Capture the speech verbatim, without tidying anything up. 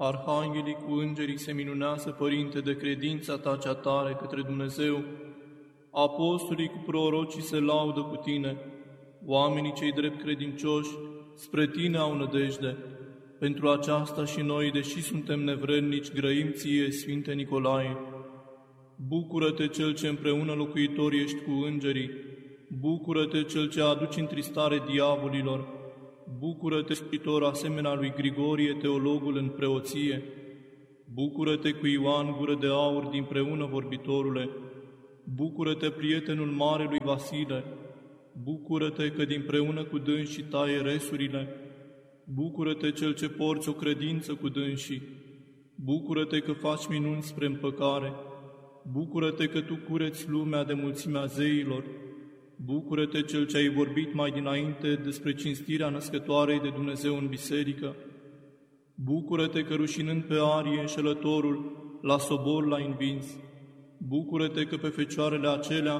Arhanghelii cu îngerii se minunează, Părinte, de credința ta cea tare către Dumnezeu. Apostolii cu prorocii se laudă cu tine. Oamenii cei drept credincioși spre tine au nădejde. Pentru aceasta și noi, deși suntem nevrednici, grăim ție, Sfinte Nicolae. Bucură-te, Cel ce împreună locuitor ești cu îngerii. Bucură-te, Cel ce aduci întristare diavolilor. Bucură-te, scriitor asemenea lui Grigorie, teologul în preoție. Bucură-te cu Ioan, gură de aur, dinpreună vorbitorule. Bucură-te, prietenul marelui Vasile. Bucură-te că dinpreună cu dânsii taie resurile. Bucură-te, Cel ce porți o credință cu dânsii. Bucură-te că faci minuni spre împăcare. Bucură-te că tu cureți lumea de mulțimea zeilor. Bucură-te, Cel ce ai vorbit mai dinainte despre cinstirea născătoarei de Dumnezeu în biserică. Bucură-te că, rușinând pe Arie, înșelătorul, la sobor l-ai învins. Bucură-te că pe fecioarele acelea